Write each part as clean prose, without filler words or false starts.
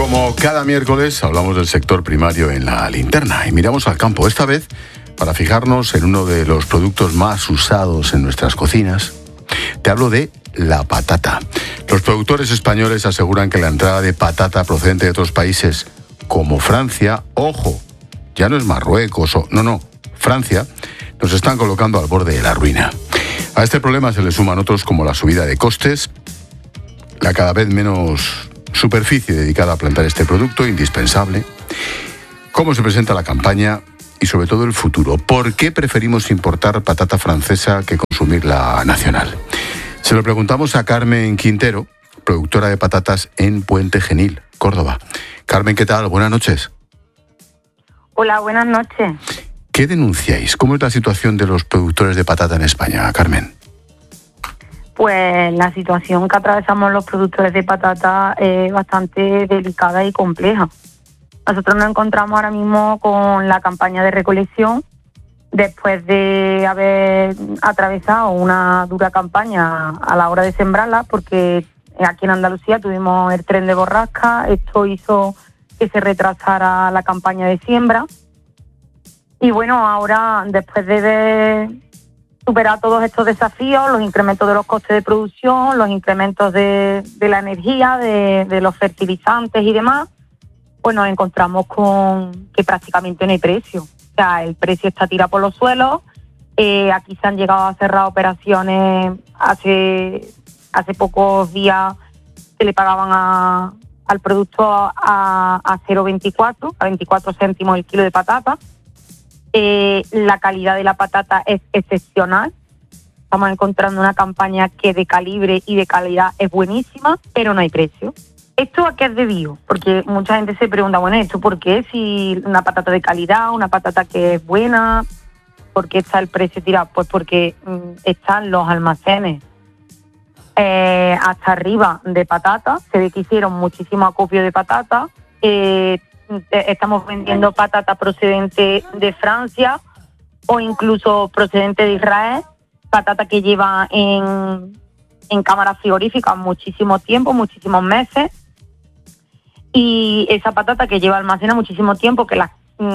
Como cada miércoles hablamos del sector primario en la linterna y miramos al campo, esta vez para fijarnos en uno de los productos más usados en nuestras cocinas. Te hablo de la patata. Los productores españoles aseguran que la entrada de patata procedente de otros países como Francia, ojo, ya no es Marruecos, Francia, nos están colocando al borde de la ruina. A este problema se le suman otros como la subida de costes, la cada vez menos superficie dedicada a plantar este producto indispensable, cómo se presenta la campaña y sobre todo el futuro. ¿Por qué preferimos importar patata francesa que consumir la nacional? Se lo preguntamos a Carmen Quintero, productora de patatas en Puente Genil, Córdoba. Carmen, ¿qué tal? Buenas noches. Hola, buenas noches. ¿Qué denunciáis? ¿Cómo es la situación de los productores de patata en España, Carmen? Pues la situación que atravesamos los productores de patata es bastante delicada y compleja. Nosotros nos encontramos ahora mismo con la campaña de recolección después de haber atravesado una dura campaña a la hora de sembrarla, porque aquí en Andalucía tuvimos el tren de borrasca. Esto hizo que se retrasara la campaña de siembra. Y bueno, ahora después de superar todos estos desafíos, los incrementos de los costes de producción, los incrementos de la energía, de los fertilizantes y demás, pues nos encontramos con que prácticamente no hay precio. O sea, el precio está tirado por los suelos. Aquí se han llegado a cerrar operaciones hace pocos días que le pagaban al producto a 0,24, a 24 céntimos el kilo de patata. La calidad de la patata es excepcional. Estamos encontrando una campaña que de calibre y de calidad es buenísima, pero no hay precio. ¿Esto a qué es debido? Porque mucha gente se pregunta, bueno, ¿esto por qué? Si una patata de calidad, una patata que es buena, ¿por qué está el precio tirado? Pues porque están los almacenes hasta arriba de patata. Se ve que hicieron muchísimo acopio de patata. Estamos vendiendo patata procedente de Francia o incluso procedente de Israel, patata que lleva en cámaras frigoríficas muchísimo tiempo, muchísimos meses, y esa patata que lleva almacena muchísimo tiempo, que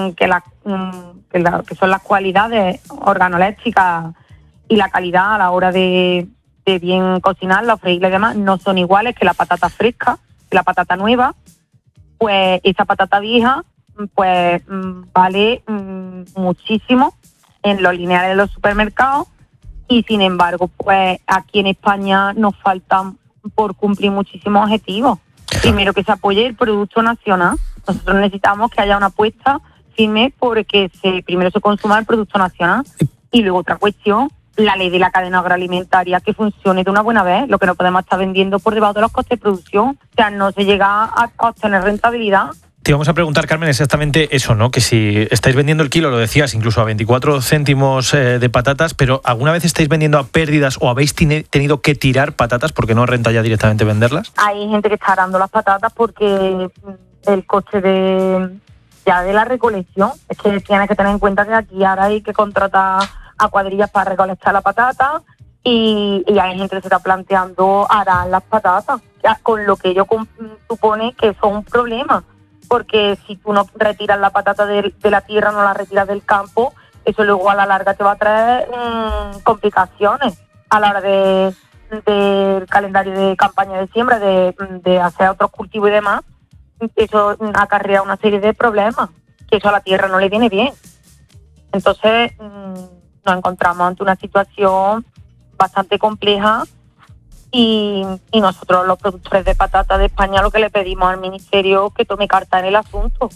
son las cualidades organolépticas y la calidad a la hora de bien cocinarla, freírla y demás, no son iguales que la patata fresca, que la patata nueva. Pues esa patata vieja pues vale muchísimo en los lineales de los supermercados, y sin embargo pues aquí en España nos faltan por cumplir muchísimos objetivos. Primero, que se apoye el producto nacional. Nosotros necesitamos que haya una apuesta firme porque primero se consuma el producto nacional, y luego otra cuestión, la ley de la cadena agroalimentaria que funcione de una buena vez. Lo que no podemos estar vendiendo por debajo de los costes de producción, o sea, no se llega a obtener rentabilidad. Te íbamos a preguntar, Carmen, exactamente eso, ¿no? Que si estáis vendiendo el kilo, lo decías, incluso a 24 céntimos de patatas, pero ¿alguna vez estáis vendiendo a pérdidas o habéis tenido que tirar patatas porque no renta ya directamente venderlas? Hay gente que está arando las patatas porque el coste de la recolección, es que tienes que tener en cuenta que aquí ahora hay que contratar a cuadrillas para recolectar la patata, y hay gente que se está planteando arar las patatas, con lo que ello supone que eso es un problema, porque si tú no retiras la patata de la tierra, no la retiras del campo, eso luego a la larga te va a traer complicaciones a la hora del calendario de campaña de siembra, de hacer otros cultivos y demás. Eso acarrea una serie de problemas, que eso a la tierra no le viene bien. Entonces nos encontramos ante una situación bastante compleja, y nosotros, los productores de patata de España, lo que le pedimos al Ministerio es que tome carta en el asunto.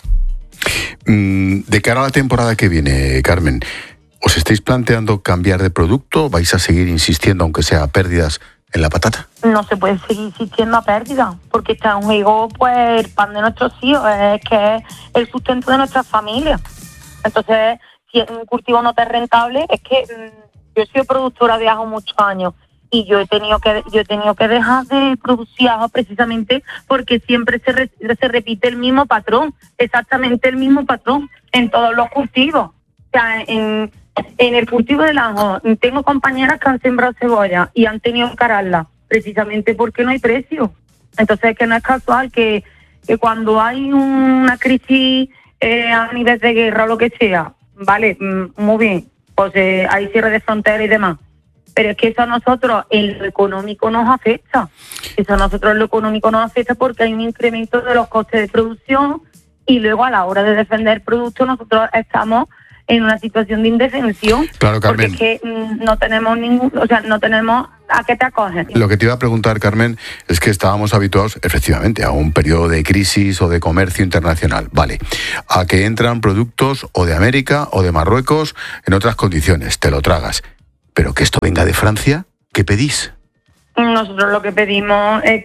De cara a la temporada que viene, Carmen, ¿os estáis planteando cambiar de producto? ¿Vais a seguir insistiendo, aunque sea a pérdidas, en la patata? No se puede seguir insistiendo a pérdidas, porque está en juego pues el pan de nuestros hijos, es que es el sustento de nuestras familias. Entonces, si un cultivo no te es rentable, es que yo he sido productora de ajo muchos años, y yo he tenido que dejar de producir ajo precisamente porque siempre se repite el mismo patrón, exactamente el mismo patrón en todos los cultivos. O sea, en el cultivo del ajo tengo compañeras que han sembrado cebolla y han tenido que ararla precisamente porque no hay precio. Entonces, es que no es casual que que cuando hay una crisis a nivel de guerra o lo que sea, vale, muy bien, pues hay cierre de fronteras y demás, pero es que eso a nosotros en lo económico nos afecta. Eso a nosotros en lo económico nos afecta porque hay un incremento de los costes de producción y luego a la hora de defender el producto nosotros estamos en una situación de indefensión. Claro, Carmen. Porque es que no tenemos no tenemos a qué te acoges. Lo que te iba a preguntar, Carmen, es que estábamos habituados, efectivamente, a un periodo de crisis o de comercio internacional, vale, a que entran productos o de América o de Marruecos en otras condiciones, te lo tragas. Pero que esto venga de Francia, ¿qué pedís? Nosotros lo que pedimos es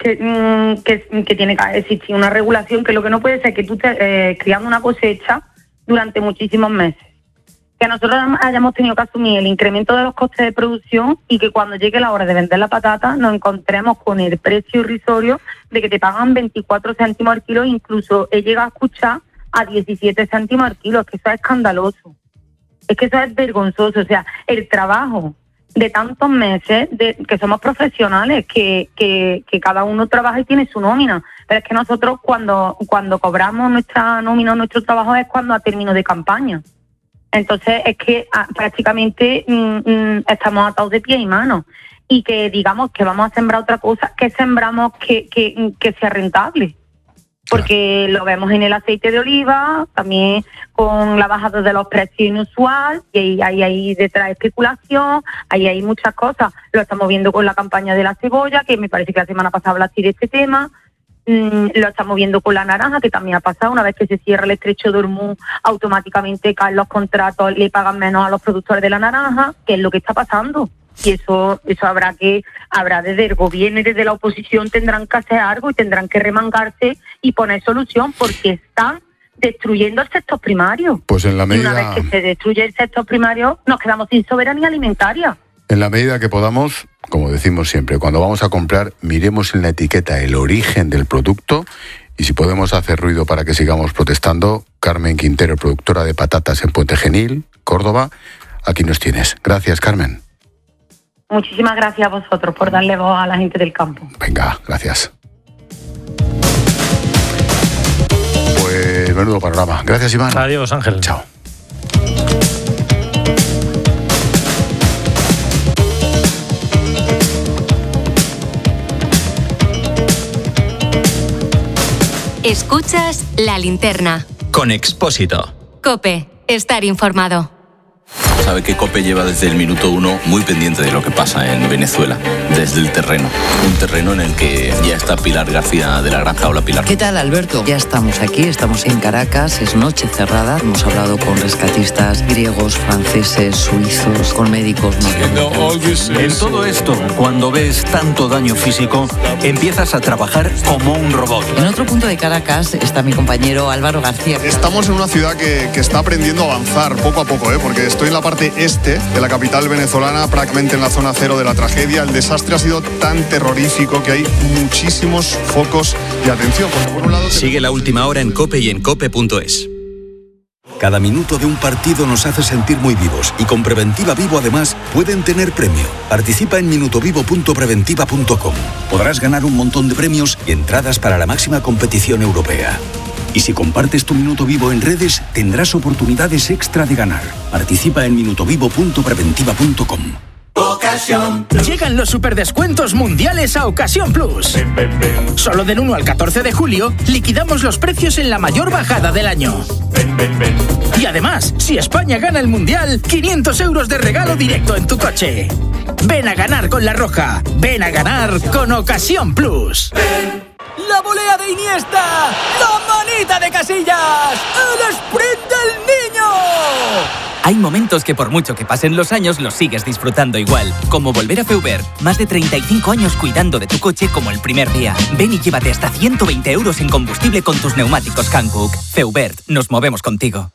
que tiene que existir una regulación, que lo que no puede ser que tú estés criando una cosecha durante muchísimos meses. Que nosotros hayamos tenido que asumir el incremento de los costes de producción y que cuando llegue la hora de vender la patata nos encontremos con el precio irrisorio de que te pagan 24 céntimos al kilo, incluso he llegado a escuchar a 17 céntimos al kilo. Es que eso es escandaloso, es que eso es vergonzoso. O sea, el trabajo de tantos meses, que somos profesionales, que cada uno trabaja y tiene su nómina, pero es que nosotros cuando cobramos nuestra nómina, nuestro trabajo es cuando a término de campaña. Entonces es que prácticamente estamos atados de pies y manos, y que digamos que vamos a sembrar otra cosa, que sembramos que sea rentable, porque lo vemos en el aceite de oliva, también con la bajada de los precios inusual, y ahí hay detrás especulación, ahí hay muchas cosas. Lo estamos viendo con la campaña de la cebolla, que me parece que la semana pasada hablaste de este tema. Lo estamos viendo con la naranja, que también ha pasado. Una vez que se cierra el estrecho de Hormuz, automáticamente caen los contratos, le pagan menos a los productores de la naranja, que es lo que está pasando. Y eso habrá desde el gobierno y desde la oposición tendrán que hacer algo y tendrán que remangarse y poner solución, porque están destruyendo el sector primario. Pues en la medida... Y una vez que se destruye el sector primario, nos quedamos sin soberanía alimentaria. En la medida que podamos, como decimos siempre, cuando vamos a comprar, miremos en la etiqueta el origen del producto, y si podemos hacer ruido para que sigamos protestando, Carmen Quintero, productora de patatas en Puente Genil, Córdoba, aquí nos tienes. Gracias, Carmen. Muchísimas gracias a vosotros por darle voz a la gente del campo. Venga, gracias. Pues menudo panorama. Gracias, Iván. Adiós, Ángel. Chao. Escuchas La Linterna. Con Expósito. COPE. Estar informado. Sabe que COPE lleva desde el minuto 1 muy pendiente de lo que pasa en Venezuela, desde el terreno. Un terreno en el que ya está Pilar García de la Granja. Hola, Pilar. ¿Qué tal, Alberto? Ya estamos aquí, estamos en Caracas, es noche cerrada. Hemos hablado con rescatistas griegos, franceses, suizos, con médicos. En todo esto, cuando ves tanto daño físico, empiezas a trabajar como un robot. En otro punto de Caracas está mi compañero Álvaro García. Estamos en una ciudad que está aprendiendo a avanzar poco a poco, porque estoy en la parte este de la capital venezolana, prácticamente en la zona cero de la tragedia. El desastre ha sido tan terrorífico que hay muchísimos focos de atención. Porque por un lado sigue la última hora en COPE y en COPE.es. Cada minuto de un partido nos hace sentir muy vivos, y con Preventiva Vivo además pueden tener premio. Participa en minutovivo.preventiva.com. Podrás ganar un montón de premios y entradas para la máxima competición europea. Y si compartes tu Minuto Vivo en redes, tendrás oportunidades extra de ganar. Participa en minutovivo.preventiva.com. Ocasión Plus. Llegan los superdescuentos mundiales a Ocasión Plus. Solo del 1 al 14 de julio liquidamos los precios en la mayor bajada del año. Y además, si España gana el mundial, 500 euros de regalo directo en tu coche. Ven a ganar con La Roja. Ven a ganar con Ocasión Plus. La volea de Iniesta, la manita de Casillas, el sprint del niño. Hay momentos que por mucho que pasen los años los sigues disfrutando igual, como volver a Feubert. Más de 35 años cuidando de tu coche como el primer día. Ven y llévate hasta 120 euros en combustible con tus neumáticos Hankook. Feubert, nos movemos contigo.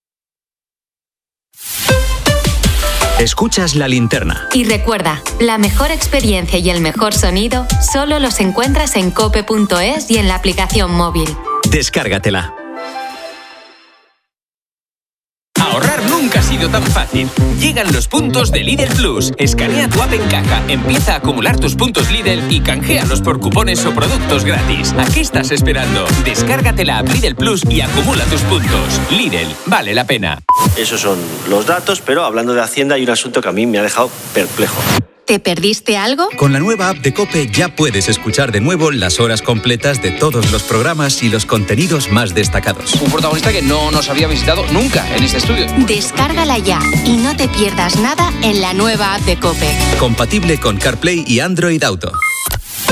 Escuchas La Linterna. Y recuerda, la mejor experiencia y el mejor sonido solo los encuentras en cope.es y en la aplicación móvil. Descárgatela. Ahorrar nunca sido tan fácil. Llegan los puntos de Lidl Plus. Escanea tu app en caja, empieza a acumular tus puntos Lidl y canjealos por cupones o productos gratis. ¿A qué estás esperando? Descárgate la app Lidl Plus y acumula tus puntos. Lidl, vale la pena. Esos son los datos, pero hablando de Hacienda hay un asunto que a mí me ha dejado perplejo. ¿Te perdiste algo? Con la nueva app de COPE ya puedes escuchar de nuevo las horas completas de todos los programas y los contenidos más destacados. Un protagonista que no nos había visitado nunca en este estudio. Descárgala ya y no te pierdas nada en la nueva app de COPE. Compatible con CarPlay y Android Auto.